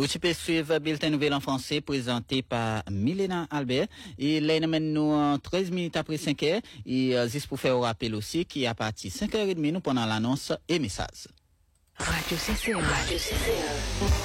Vous pouvez suivre Bulletin Nouvelle en français présenté par Milena Albert. Et là, nous 13 minutes après 5 heures. Et juste pour faire un rappel aussi, qui à partir 5h30 nous pendant l'annonce et message. Radio CCR.